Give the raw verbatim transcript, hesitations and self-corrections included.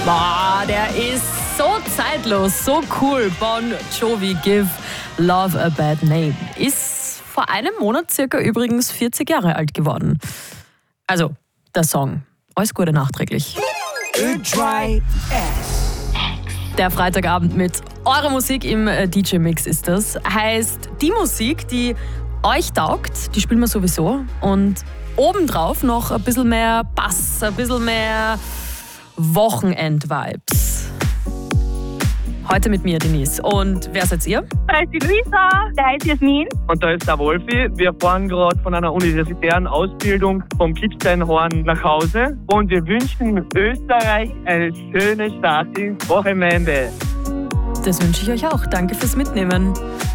Boah, der ist so zeitlos, so cool. Bon Jovi, Give Love a Bad Name. Ist vor einem Monat circa übrigens vierzig Jahre alt geworden. Also, der Song. Alles Gute nachträglich. Der Freitagabend mit eurer Musik im D J-Mix ist das. Heißt, die Musik, die euch taugt, die spielen wir sowieso. Und obendrauf noch ein bisschen mehr Bass, ein bisschen mehr Wochenend-Vibes. Heute mit mir, Denise. Und wer seid ihr? Da ist die Luisa, da ist Jasmin. Und da ist der Wolfi. Wir fahren gerade von einer universitären Ausbildung vom Kitzsteinhorn nach Hause. Und wir wünschen Österreich eine schöne Start ins Wochenende. Das wünsche ich euch auch. Danke fürs Mitnehmen.